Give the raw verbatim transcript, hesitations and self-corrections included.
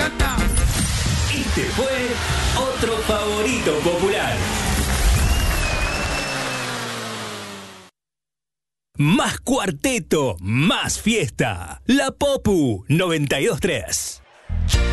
Este fue otro favorito popular. Más cuarteto, más fiesta. La Popu noventa y dos tres.